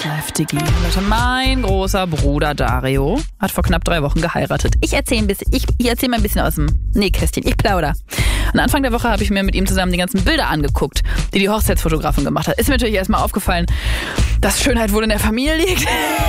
FDG. Leute, mein großer Bruder Dario hat vor knapp 3 Wochen geheiratet. Ich erzähle mal ein bisschen aus dem Nähkästchen. Ich plauder. Und Anfang der Woche habe ich mir mit ihm zusammen die ganzen Bilder angeguckt, die die Hochzeitsfotografin gemacht hat. Ist mir natürlich erstmal aufgefallen, dass Schönheit wohl in der Familie liegt.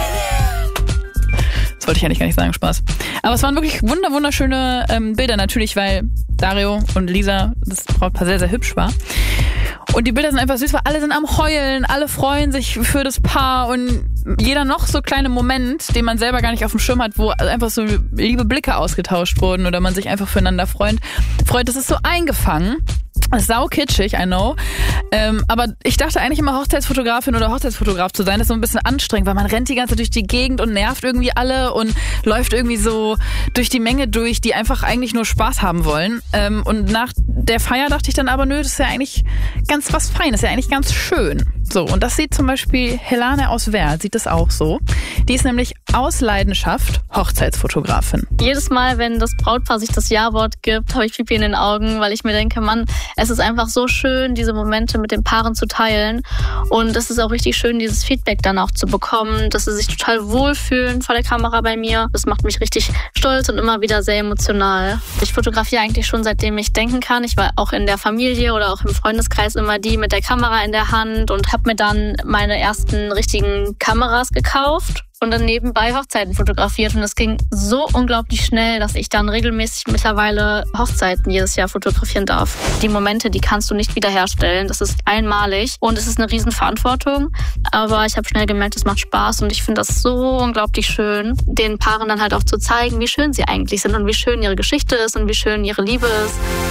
Das wollte ich eigentlich gar nicht sagen, Spaß. Aber es waren wirklich wunderschöne Bilder natürlich, weil Dario und Lisa, das Brautpaar, sehr, sehr hübsch war. Und die Bilder sind einfach süß, weil alle sind am Heulen, alle freuen sich für das Paar und jeder noch so kleine Moment, den man selber gar nicht auf dem Schirm hat, wo einfach so liebe Blicke ausgetauscht wurden oder man sich einfach füreinander freut, das ist so eingefangen. Das ist sau kitschig, I know. Aber ich dachte eigentlich immer, Hochzeitsfotografin oder Hochzeitsfotograf zu sein, ist so ein bisschen anstrengend, weil man rennt die ganze Zeit durch die Gegend und nervt irgendwie alle und läuft irgendwie so durch die Menge durch, die einfach eigentlich nur Spaß haben wollen. Und nach der Feier dachte ich dann aber, nö, das ist ja eigentlich ganz was Feines, ist ja eigentlich ganz schön. So, und das sieht zum Beispiel Helane aus Werl, sieht das auch so. Die ist nämlich aus Leidenschaft Hochzeitsfotografin. Jedes Mal, wenn das Brautpaar sich das Ja-Wort gibt, habe ich Pipi in den Augen, weil ich mir denke, Mann, es ist einfach so schön, diese Momente mit den Paaren zu teilen. Und es ist auch richtig schön, dieses Feedback dann auch zu bekommen, dass sie sich total wohlfühlen vor der Kamera bei mir. Das macht mich richtig stolz und immer wieder sehr emotional. Ich fotografiere eigentlich schon, seitdem ich denken kann. Ich war auch in der Familie oder auch im Freundeskreis immer die mit der Kamera in der Hand und habe mir dann meine ersten richtigen Kameras gekauft und dann nebenbei Hochzeiten fotografiert. Und es ging so unglaublich schnell, dass ich dann regelmäßig mittlerweile Hochzeiten jedes Jahr fotografieren darf. Die Momente, die kannst du nicht wiederherstellen. Das ist einmalig und es ist eine Riesenverantwortung. Aber ich habe schnell gemerkt, es macht Spaß und ich finde das so unglaublich schön, den Paaren dann halt auch zu zeigen, wie schön sie eigentlich sind und wie schön ihre Geschichte ist und wie schön ihre Liebe ist.